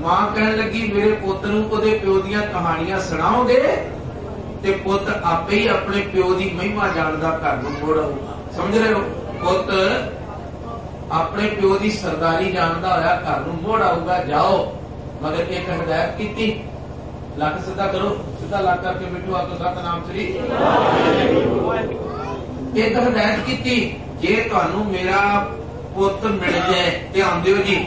मां कहन लगी मेरे पुत नूं ओहदे प्यो दीयां कहानियां सुणाओगे ते पुत आपे ही अपने प्यो की महिमा जानदा घर नूं मोड़ आऊगा। समझ रहे हो? पुत अपने प्यो की सरदारी जानदा होया घर नूं मोड़ आऊगा। जाओ मगर एक हिदायत की, लक सीधा करो, सीधा लक करके बैठो, आपको सतनाम श्री। एक हिदायत की, जे तुहानू मेरा पुत मिल जाए, ध्यान दिओ जी,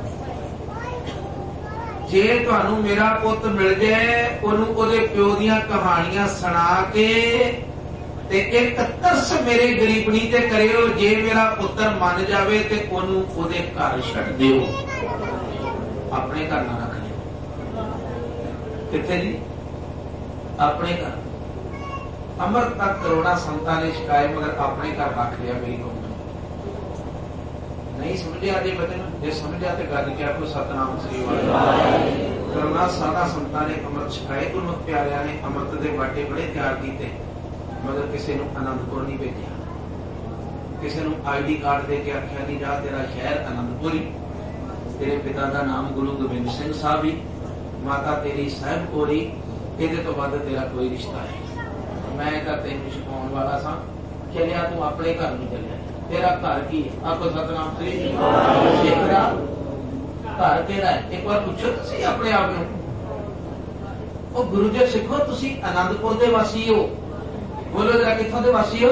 जे तुहानू मेरा पुत मिल जाए ओनू ओदे प्यो दीयां कहानियां सुना के ते एक तरस मेरे गरीबनी ते करियो, जे मेरा पुत्र मन जावे ते ओनू ओदे घर छड्ड दिओ, अपने घर ना रख लिओ। किथे जी? अपने घर। अमृत तक करोड़ा संतां ने छकाए मगर अपने घर रख लिया। मेरी कौम नहीं समझिया जे बचन, जे समझिया तो गल क्या कोई सतनाम श्री वाहिगुरू। करोड़ा सारा संतां ने अमृत छकाए, गुरमुख प्यारिਆਂ ने अमृत के बाटे बड़े तैयार किए मगर किसी को आनंदपुर नहीं भेजा, किसी को ID कार्ड दे के आख्या नहीं जा तेरा शहर आनंदपुर ही, तेरे पिता का नाम गुरु गोबिंद सिंह साहब ही, माता तेरी साहिब कोरी, ये तो बाद तेरा कोई रिश्ता है। मैं तेन छुपाने वाला सा, चलिया तू अपने घर नहीं चलिया, तेरा घर की है? आपको सतनाम श्री। तेरा घर तेरा है, एक बार पूछो तुसी अपने आप में। ओ गुरु जी सिखो तुसी आनंदपुर के वासी हो, बोलो जरा कितों के वासी हो?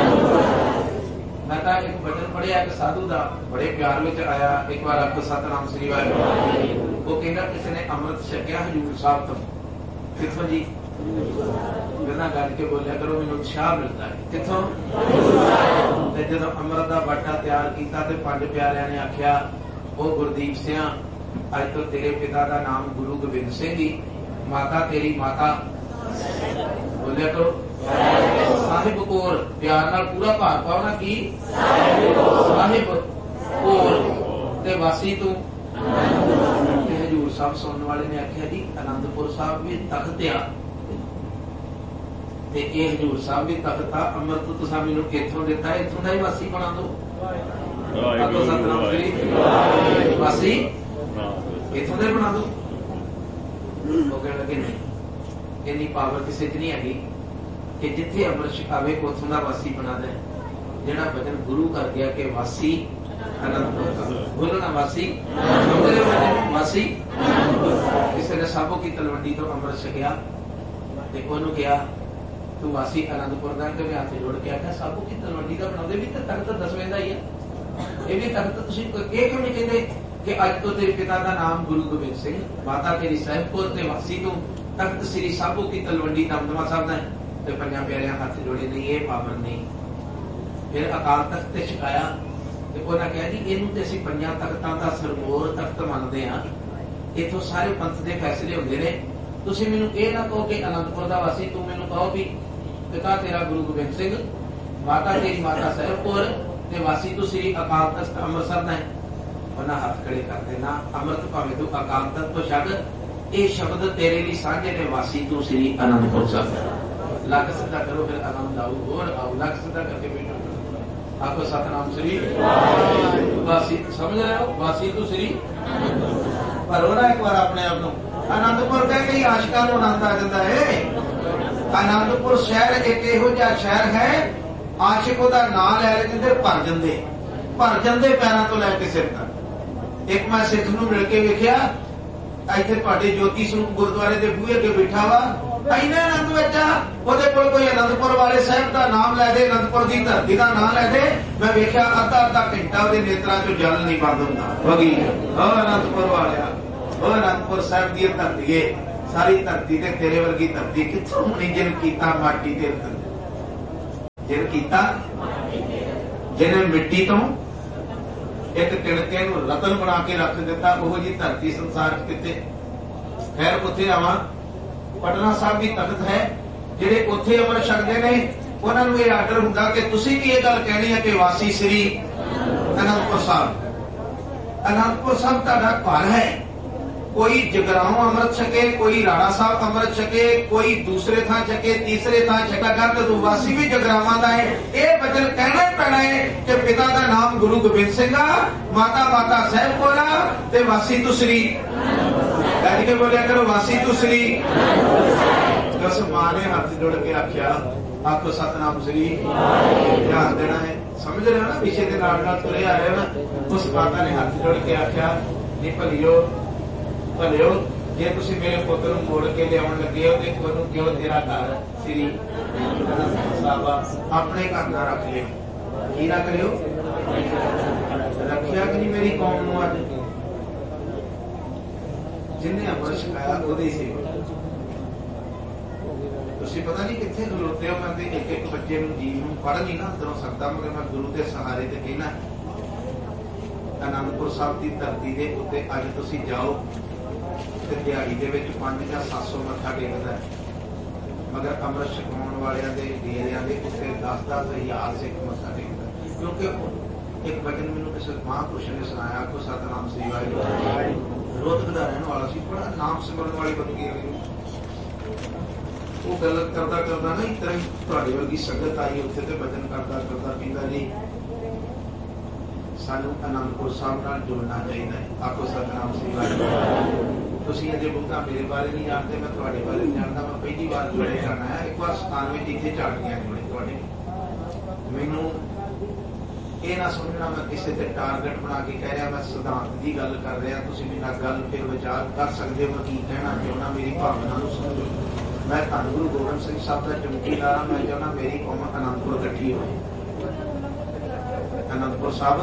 मैं एक वचन पढ़िया एक साधु का बड़े प्यार में आया, एक बार आपको सतनाम श्री वाहिगुरू। वो कहना किसी ने अमृत छकिया हजूर साहब तो, कितों जी? बिना गल के बोलिया करो, मैनूं उत्साह मिलता है। कितों? जो अमृत का बाटा तैयार किया तो पंज प्यारिਆਂ ने आख्या, ओ गुरदीप सिंह अज तो तेरे पिता का नाम गुरु गोबिंद सिंह जी, माता तेरी माता बोलिया करो साहिब कौर, प्यार नाल पूरा भार पाओ ना की साहिब कौर ते वासी तू। हजूर साहब सुनने वाले ने आख्या जी आनंदपुर साहब भी तख्त आ ते ये हजूर साहब भी तख्त आ, अमृत तुसा मैनूं इत्थों दिता, इत्थों का ही वासी बना दो। सतनाम श्री। वासी इत्थों का बना दो। वो कहने लगे नहीं, इन्नी पावर किसी च नहीं हैगी कि जिथे अमृत छकावे उथों का वासी बना दे। जिहड़ा वचन गुरु कर गया कि वासी आनंदपुर का, बोलो ना वासी, वासी। किसी ने साबो की तलवंडी तो अमृत छकिया ते ओनू कहा तू वासी आनंदपुर का, के हाथ जोड़ के आख्या साबो की तलवंडी का बनाते भी तो तख्त दसवें का ही है, ये भी तख्त तुसीं ये क्यों नहीं कहते कि अज तो तेरे पिता का नाम गुरु गोबिंद सिंह, माता तेरी साहिब कौर ते वासी तू तख्त श्री साबो की तलवंडी दमदमा साहब का है। तो पंजां प्यारिਆਂ हाथ जोड़े नहीं, ये पावर नहीं। फिर अकाल तख्त ते छकाया ते उन्हें कहा जी इनू ते असीं पंजां तख्तां दा सरमोर तख्त मनदे हां, इत्थों सारे पंथ के फैसले होंदे ने। तुसीं मैनूं ये ना कहो कि आनंदपुर का वासी, तू मैनूं कहो भी पिता तेरा गुरु गोबिंद सिंह, माता तेरी माता साहिब कौर ते वासी तू श्री अकाल तख्त अमृतसर का है। उन्हें हाथ खड़े कर देना, अमृत भावें तू अकाल तख्त तो छड्ड, ये शब्द तेरे लिए साझे ने, वासी तू श्री आनंदपुर साहब। लक सीधा करो फिर आनंद आऊ, और आओ लक सीधा करके बैठो, आपको सतनाम श्री। वासी समझ रहे हो, वासी तू श्री। पर हो एक बार अपने आप को आनंदपुर कह के आशिकां नूं आनंद आ जाता है। आनंदपुर शहर एक इहो जिहा शहर है, आशिक उहदा नाम लै लेंदे भर जांदे, भर जांदे पैरां तो लैके सिर तक। एक मैं सिख नूं मिल के वेखिया, इत्थे तुहाडे ज्योति स्वरूप गुरुद्वारे दे बूहे अगे बैठा वा, इन्ने आनंद विच आ, ओहदे कोल कोई आनंदपुर वाले साहिब का नाम लै दे, आनंदपुर की धरती का नाम लै दे, मैं वेखिया अद्धा अद्धा घंटा ओहदे नेत्रां चों जल नहीं बंद हुंदा। वगी ओ आनंदपुर वालिया, ओ आनंदपुर साहिब दी धरती है, सारी धरती ते तेरे वर्गी धरती कित्थों होनी जिन कीता माटी ते जिन कीता, जिन्हें मिट्टी तो एक तिणके नूं रतन बना के रख दिता, ओह जी धरती संसार किते। खैर उत्थे आवां, पटना साहब भी तख्त है, जिहड़े उत्थे अमर छकदे ने उन्हां नूं इह आर्डर हुंदा कि तुसीं भी इह गल कहनी है कि वासी श्री आनंदपुर साहब। आनंदपुर साहब तुहाडा घर है, कोई जगराओं अमृत छके, कोई राणा साहब अमृत छके, कोई दूसरे थां छके, तीसरे थां छका, तो वासी भी जगरावां दा है। यह वचन कहना ही पैना है कि पिता का नाम गुरु गोबिंद सिंह, माता माता साहिब कौर ते वासी तू श्री ਗੱਜ ਕੇ ਬੋਲਿਆ ਕਰੋ ਵਾਸੀ ਤੁਸਰੀ। ਉਸ ਮਾਂ ਨੇ ਹੱਥ ਜੋੜ ਕੇ ਆਖਿਆ, ਆਖੋ ਸਤਨਾਮ ਸ੍ਰੀ। ਧਿਆਨ ਦੇਣਾ ਹੈ, ਸਮਝ ਰਹੇ ਹੋ ਨਾ, ਵਿਸ਼ੇ ਦੇ ਨਾਲ ਨਾਲ ਤੁਰੇ ਆ ਰਹੇ ਹੋ ਨਾ। ਉਸ ਮਾਤਾ ਨੇ ਹੱਥ ਜੋੜ ਕੇ ਆਖਿਆ, ਨਹੀਂ ਭਲਿਓ ਭਲਿਓ, ਜੇ ਤੁਸੀਂ ਮੇਰੇ ਪੁੱਤ ਨੂੰ ਮੋੜ ਕੇ ਲਿਆਉਣ ਲੱਗੇ ਹੋ ਤੇ ਉਹਨੂੰ ਕਿਉਂ ਤੇਰਾ ਘਰ ਸ੍ਰੀ ਆਪਣੇ ਘਰ ਨਾਲ ਰੱਖ ਲਿਓ। ਕੀ ਰੱਖ ਲਿਓ? ਰੱਖਿਆ ਕਿ ਨਹੀਂ ਮੇਰੀ ਕੌਮ ਨੂੰ? ਅੱਜ ਜਿੰਨੇ ਅੰਮ੍ਰਿਤ ਛਕਾਇਆ ਉਹਦੇ ਸੀ। ਤੁਸੀਂ ਪਤਾ ਨਹੀਂ ਕਿੱਥੇ ਖਲੋਤੇ ਹੋ। ਮੈਂ ਤੇ ਇੱਕ ਇੱਕ ਬੱਚੇ ਨੂੰ ਜੀਵ ਨੂੰ ਪੜ੍ਹ ਨਹੀਂ ਨਾ ਅੰਦਰੋਂ ਸਕਦਾ, ਮਗਰ ਮੈਂ ਗੁਰੂ ਦੇ ਸਹਾਰੇ ਤੇ ਕਹਿਣਾ, ਅਨੰਦਪੁਰ ਸਾਹਿਬ ਦੀ ਧਰਤੀ ਦੇ ਉੱਤੇ ਅੱਜ ਤੁਸੀਂ ਜਾਓ ਤੇ ਦਿਹਾੜੀ ਦੇ ਵਿੱਚ 500 ਜਾਂ 700 ਮੱਥਾ ਟੇਕਦਾ, ਮਗਰ ਅੰਮ੍ਰਿਤ ਛਕਾਉਣ ਵਾਲਿਆਂ ਦੇ ਡੇਰਿਆਂ ਦੇ ਉੱਤੇ 10-10 ਹਜ਼ਾਰ ਸਿੱਖ ਮੱਥਾ ਟੇਕਦਾ। ਕਿਉਂਕਿ ਇੱਕ ਵਚਨ ਮੈਨੂੰ ਕਿਸੇ ਮਹਾਂਪੁਰਸ਼ ਨੇ ਸੁਣਾਇਆ, ਕੋ ਸਤਨਾਮ ਸ੍ਰੀ ਵਾਹਿਗੁਰੂ। ਰੋਹਤਕ ਦਾ ਰਹਿਣ ਵਾਲਾ ਸੀ, ਬੜਾ ਨਾਮ ਸਿਮਰਨ ਵਾਲੀ ਬਣ ਗਈ। ਉਹ ਗੱਲ ਕਰਦਾ ਕਰਦਾ ਨਾ ਇਸ ਤਰ੍ਹਾਂ ਹੀ ਤੁਹਾਡੇ ਵਰਗੀ ਸੰਗਤ ਆਈ ਉੱਥੇ ਤੇ ਵਚਨ ਕਰਦਾ ਕਰਦਾ ਕਹਿੰਦਾ ਜੀ ਸਾਨੂੰ ਅਨੰਦਪੁਰ ਸਾਹਿਬ ਨਾਲ ਜੁੜਨਾ ਚਾਹੀਦਾ ਹੈ। ਆਖੋ ਸਤਨਾਮ ਸ੍ਰੀ ਵਾਹਿਗੁਰੂ। ਤੁਸੀਂ ਅਜੇ ਬਹੁਤਾ ਮੇਰੇ ਬਾਰੇ ਨਹੀਂ ਜਾਣਦੇ, ਮੈਂ ਤੁਹਾਡੇ ਬਾਰੇ ਨਹੀਂ ਜਾਣਦਾ। ਮੈਂ ਪਹਿਲੀ ਵਾਰ ਜੁੜੇ ਜਾਣਾ ਹੈ। ਇੱਕ ਵਾਰ ਸਥਾਨ ਵਿੱਚ ਇੱਥੇ ਝਾੜੀਆਂ ਜੁੜੇ ਤੁਹਾਡੇ। ਮੈਨੂੰ ਇਹ ਨਾ ਸਮਝਣਾ ਮੈਂ ਕਿਸੇ ਤੇ ਟਾਰਗੇਟ ਬਣਾ ਕੇ ਕਹਿ ਰਿਹਾ, ਮੈਂ ਸਿਧਾਂਤ ਦੀ ਗੱਲ ਕਰ ਰਿਹਾ। ਤੁਸੀਂ ਮੇਰੇ ਨਾਲ ਗੱਲ ਫਿਰ ਵਿਚਾਰ ਕਰ ਸਕਦੇ ਹੋ। ਮੈਂ ਕੀ ਕਹਿਣਾ ਚਾਹੁੰਦਾ, ਮੇਰੀ ਭਾਵਨਾ ਨੂੰ ਸਮਝੋ। ਮੈਂ ਧੰਨ ਗੁਰੂ ਗੋਬਿੰਦ ਸਿੰਘ ਸਾਹਿਬ ਦਾ ਚੌਕੀਦਾਰ ਹਾਂ। ਮੈਂ ਚਾਹੁੰਦਾ ਮੇਰੀ ਕੌਮ ਅਨੰਦਪੁਰ ਇਕੱਠੀ ਹੋਏ। ਅਨੰਦਪੁਰ ਸਾਹਿਬ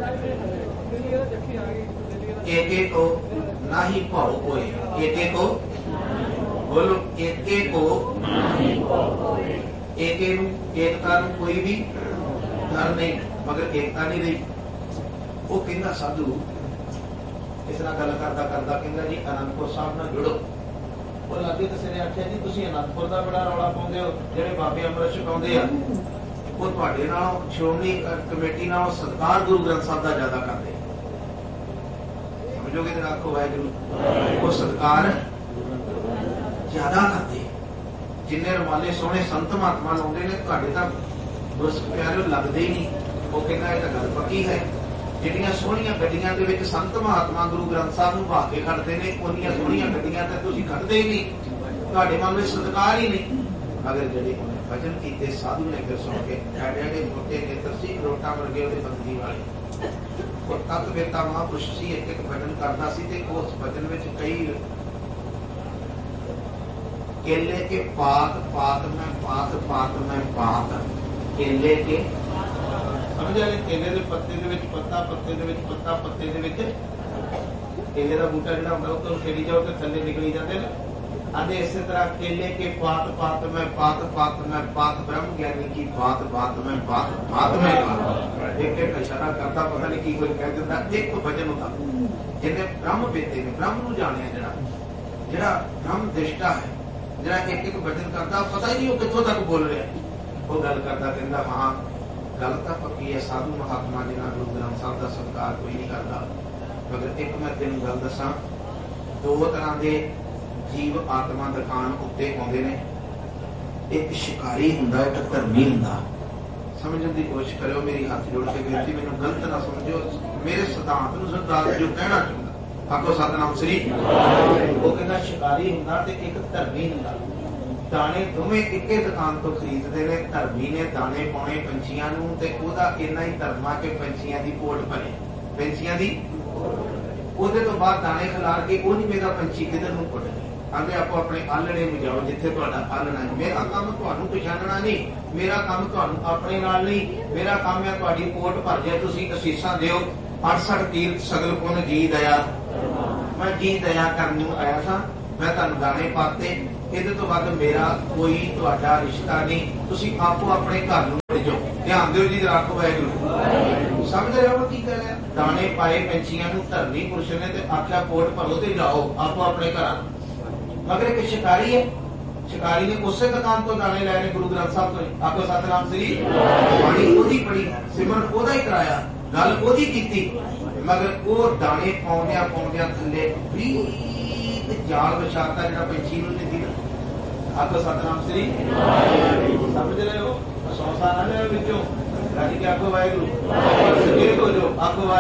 ਏਕੇ ਕੋ ਨਾਹੀ ਭਾਉ ਕੋਏ। ਏਕੇ ਕੋ ਬੋਲੋ, ਏਕੇ ਕੋ ਏਕੇ ਨੂੰ, ਏਕਤਾ ਨੂੰ ਕੋਈ ਵੀ ਡਰ ਨਹੀਂ, ਮਗਰ ਏਕਤਾ ਨਹੀਂ ਰਹੀ। ਉਹ ਕਹਿੰਦਾ ਸਾਧੂ ਇਸ ਨਾਲ ਗੱਲ ਕਰਦਾ ਕਰਦਾ ਕਹਿੰਦਾ ਜੀ ਅਨੰਦਪੁਰ ਸਾਹਿਬ ਨਾਲ ਜੁੜੋ। ਉਹ ਲਾਗੇ ਕਿਸੇ ਨੇ ਆਖਿਆ ਜੀ ਤੁਸੀਂ ਅਨੰਦਪੁਰ ਦਾ ਬੜਾ ਰੌਲਾ ਪਾਉਂਦੇ ਹੋ, ਜਿਹੜੇ ਬਾਬੇ ਅੰਮ੍ਰਿਤ ਛਕਾਉਂਦੇ ਆ ਉਹ ਤੁਹਾਡੇ ਨਾਲ ਸ਼੍ਰੋਮਣੀ ਕਮੇਟੀ ਨਾਲ ਸਤਿਕਾਰ ਗੁਰੂ ਗ੍ਰੰਥ ਸਾਹਿਬ ਦਾ ਜ਼ਿਆਦਾ ਕਰਦੇ। ਸਮਝੋਗੇ ਤੇ ਆਖੋ ਵਾਹਿਗੁਰੂ। ਉਹ ਸਤਿਕਾਰ ਜ਼ਿਆਦਾ ਕਰਦੇ। ਜਿੰਨੇ ਰਮਾਲੇ ਸੋਹਣੇ ਸੰਤ ਮਹਾਤਮਾ ਲਾਉਂਦੇ ਨੇ, ਤੁਹਾਡੇ ਤਾਂ ਬਸ ਪਿਆਰੇ ਲੱਗਦੇ ਹੀ ਨਹੀਂ। ਉਹ ਕਹਿੰਦਾ ਇਹ ਤਾਂ ਗੱਲ ਪੱਕੀ ਹੈ। ਜਿਹੜੀਆਂ ਸੋਹਣੀਆਂ ਗੱਡੀਆਂ ਦੇ ਵਿੱਚ ਸੰਤ ਮਹਾਤਮਾ ਗੁਰੂ ਗ੍ਰੰਥ ਸਾਹਿਬ ਨੂੰ ਭਾਗ ਕੇ ਖੜਦੇ ਨੇ, ਉਹਨੀਆਂ ਸੋਹਣੀਆਂ ਗੱਡੀਆਂ ਤੇ ਤੁਸੀਂ ਖੜਦੇ ਹੀ ਨਹੀਂ। ਤੁਹਾਡੇ ਮਨ ਵਿੱਚ ਸਤਿਕਾਰ ਹੀ ਨਹੀਂ। ਅਗਰ ਜਿਹੜੇ ਭਜਨ ਕੀਤੇ ਸਾਧੂ ਨੇ ਫਿਰ ਸੁਣ ਕੇ ਐਡੇ ਮੋਟੇ ਨੇ, ਤਰਸੀ ਰੋਟਾਂ ਵਰਗੇ ਉਹਦੇ ਬੰਦਗੀ ਵਾਲੇ। ਉਹ ਤਤ ਵੇਤਾ ਮਹਾਂਪੁਰਸ਼ ਸੀ, ਇੱਕ ਇੱਕ ਭਜਨ ਕਰਦਾ ਸੀ ਤੇ ਉਸ ਭਜਨ ਵਿੱਚ ਕਈ केले के पात पात में पात पात में पात, केले के समझ आ गए। केले के पत्ते दे विच पत्ता, पत्ते दे विच पत्ता, पत्ते दे विच केले का बूटा जिहड़ा हुंदा उतों खेड़ी जाओ तो थल्ले निकली जाते हैं। आदे इस तरह केले के पात पात में पात पात में पात, ब्रह्म ज्ञानी की बात बात में बात बात में बात। एक एक इशारा करता पता नहीं की कोई कह दिंदा। एक भजन होता जिन्हें ब्रह्म बेते ने, ब्रह्म नूं जाणिया जिहड़ा ब्रह्म दृष्टा है, ਜਿਹੜਾ ਇੱਕ ਇੱਕ ਵਚਨ ਕਰਦਾ ਪਤਾ ਹੀ ਨਹੀਂ ਉਹ ਕਿੱਥੋਂ ਤੱਕ ਬੋਲ ਰਿਹਾ। ਉਹ ਗੱਲ ਕਰਦਾ ਕਹਿੰਦਾ ਹਾਂ ਗੱਲ ਤਾਂ ਪੱਕੀ ਹੈ। ਸਾਧੂ ਮਹਾਤਮਾ ਜੀ ਨਾਲ ਗੁਰੂ ਗ੍ਰੰਥ ਸਾਹਿਬ ਦਾ ਸਤਿਕਾਰ ਕੋਈ ਨਹੀਂ ਕਰਦਾ। ਮਗਰ ਇੱਕ ਮੈਂ ਤੈਨੂੰ ਗੱਲ ਦੱਸਾਂ, ਦੋ ਤਰ੍ਹਾਂ ਦੇ ਜੀਵ ਆਤਮਾ ਦੁਕਾਨ ਉੱਤੇ ਆਉਂਦੇ ਨੇ। ਇੱਕ ਸ਼ਿਕਾਰੀ ਹੁੰਦਾ, ਇੱਕ ਧਰਮੀ ਹੁੰਦਾ। ਸਮਝਣ ਦੀ ਕੋਸ਼ਿਸ਼ ਕਰਿਓ। ਮੇਰੀ ਹੱਥ ਜੋੜ ਕੇ ਬੇਨਤੀ, ਮੈਨੂੰ ਗਲਤ ਨਾ ਸਮਝੋ। ਮੇਰੇ ਸਿਧਾਂਤ ਨੂੰ ਸਰਦਾਰ ਜੋ ਕਹਿਣਾ ਚਾਹੁੰਦਾ, ਆਖੋ ਸਤਨਾਮ ਸ੍ਰੀ। ਉਹ ਕਹਿੰਦਾ ਸ਼ਿਕਾਰੀ ਹੁੰਦਾ ਤੇ ਇੱਕ ਧਰਮੀ ਹੁੰਦਾ। ਦਾਣੇ ਦੋਵੇਂ ਇੱਕੇ ਦੁਕਾਨ ਤੋਂ ਖਰੀਦਦੇ ਨੇ। ਧਰਮੀ ਨੇ ਦਾਣੇ ਪਾਉਣੇ ਪੰਛੀਆਂ ਨੂੰ ਤੇ ਉਹਦਾ ਇੰਨਾ ਹੀ ਧਰਮਾ ਕਿ ਪੰਛੀਆਂ ਦੀ ਪੋਟ ਭਰੇ, ਪੰਛੀਆਂ ਦੀ। ਉਹਦੇ ਤੋਂ ਬਾਅਦ ਦਾਣੇ ਖਿਲਾਰ ਕੇ ਉਹ ਨਹੀਂ ਮੇਰਾ ਪੰਛੀ ਕਿਧਰ ਨੂੰ ਪੁੱਟ ਆਂਦੇ ਆਪੋ ਆਪਣੇ ਆਲਣੇ ਵਜਾਓ ਜਿੱਥੇ ਤੁਹਾਡਾ ਆਲਣਾ ਹੈ। ਮੇਰਾ ਕੰਮ ਤੁਹਾਨੂੰ ਪਛਾਣਨਾ ਨਹੀਂ, ਮੇਰਾ ਕੰਮ ਤੁਹਾਨੂੰ ਆਪਣੇ ਨਾਲ ਨਹੀਂ। ਮੇਰਾ ਕੰਮ ਹੈ ਤੁਹਾਡੀ ਪੋਟ ਭਰ ਜਾਏ, ਤੁਸੀਂ ਅਸੀਸਾਂ ਦਿਓ। 68 ਤੀਰਥ ਸਗਲ ਪੁੰਨ ਜੀ ਦਇਆ। ਮੈਂ ਜੀ ਦਇਆ ਕਰਨ ਨੂੰ ਆਇਆ ਸਾਂ, ਮੈਂ ਤੁਹਾਨੂੰ ਦਾਣੇ ਪਾਤੇ। ਇਹਦੇ ਤੋਂ ਵੱਧ ਮੇਰਾ ਕੋਈ ਤੁਹਾਡਾ ਰਿਸ਼ਤਾ ਨਹੀਂ। ਤੁਸੀਂ ਆਪੋ ਆਪਣੇ ਘਰ ਨੂੰ ਭੇਜੋ। ਧਿਆਨ ਦਿਓ ਜੀ, ਰੱਖੋ ਵਾਹਿਗੁਰੂ। ਸਮਝ ਰਹੇ ਹੋ ਕੀ ਕਹਿ ਰਿਹਾ? ਦਾਣੇ ਪਾਏ ਪੰਛੀਆਂ ਨੂੰ ਧਰਮੀ ਪੁਰਸ਼ ਨੇ ਤੇ ਆਖਿਆ ਕੋਟ ਭਰੋ ਤੇ ਜਾਓ ਆਪੋ ਆਪਣੇ ਘਰਾਂ। ਮਗਰ ਇੱਕ ਸ਼ਿਕਾਰੀ ਹੈ, ਸ਼ਿਕਾਰੀ ਨੇ ਉਸੇ ਦੁਕਾਨ ਤੋਂ ਦਾਣੇ ਲੈ ਨੇ ਗੁਰੂ ਗ੍ਰੰਥ ਸਾਹਿਬ ਤੋਂ। ਆਖੋ ਸਤਨਾਮ ਸ੍ਰੀ। ਬਾਣੀ ਉਹਦੀ ਪੜੀ, ਸਿਮਰਨ ਉਹਦਾ ਹੀ ਕਰਾਇਆ, ਗੱਲ ਉਹਦੀ ਕੀਤੀ। ਮਗਰ ਉਹ ਦਾਣੇ ਪਾਉਂਦਿਆਂ ਪਾਉਂਦਿਆਂ ਥੱਲੇ ਬਰੀਕ ਜਾਲ ਵਿਛਾਤਾ ਜਿਹੜਾ ਪੰਛੀ ਨੂੰ ਨਹੀਂ ਦਿਖਦਾ। ਆਖੋ ਸਤਨਾਮ ਸ੍ਰੀ। ਸਮਝ ਰਹੇ ਹੋ? ਸੌਂਸਾ ਨਾ ਲੈ ਵਿੱਚੋਂ ਰੱਜ ਕੇ ਆਖੋ ਵਾਹਿਗੁਰੂ। ਸਜੇਤ ਹੋ ਜਾਓ, ਆਖੋ ਵਾਹਿਗੁਰੂ।